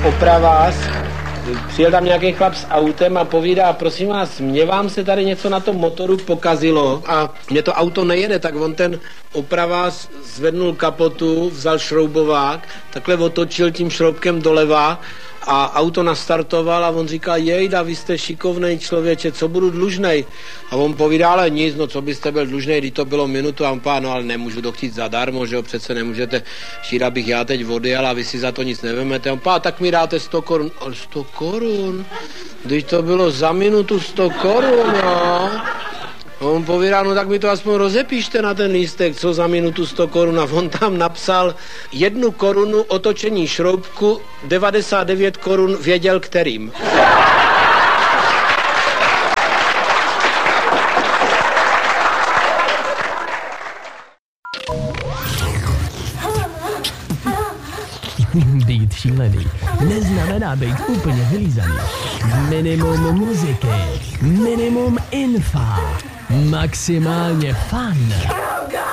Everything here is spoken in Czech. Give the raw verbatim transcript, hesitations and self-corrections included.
opravář, přijel tam nějaký chlap s autem a povídá, prosím vás, mě vám se tady něco na tom motoru pokazilo a mě to auto nejede, tak on ten opravář zvednul kapotu, vzal šroubovák, takhle otočil tím šroubkem doleva a auto nastartoval a on říká, jejda, vy jste šikovnej člověče, co budu dlužnej? A on povídá, ale nic, no co byste byl dlužnej, když to bylo minutu a on pá, no ale nemůžu to chtít zadarmo, že jo, přece nemůžete chtít, abych já teď odjel a vy si za to nic nevemete. On pá, tak mi dáte sto korun. Ale sto korun? Když to bylo za minutu sto korun, no. A on povídá, no tak mi to aspoň rozepíšte na ten lístek, co za minutu sto korun. A on tam napsal jednu korunu otočení šroubku, devadesát devět korun věděl kterým. Být šílený neznamená být úplně vylízaný. Minimum muziky, minimum infa, maximálně fun.